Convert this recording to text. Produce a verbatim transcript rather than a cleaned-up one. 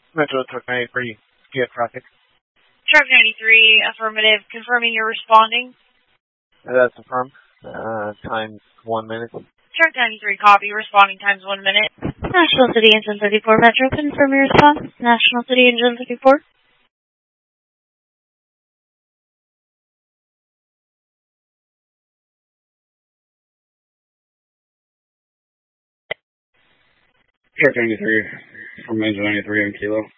Metro Truck ninety-three, do you have traffic? Truck ninety-three, affirmative, confirming you're responding. That's affirmed. Uh, times one minute. Truck ninety-three, copy, responding times one minute. National City Engine thirty-four, Metro, confirm your response. National City Engine thirty-four. Truck ninety-three, from Engine ninety-three on Kilo.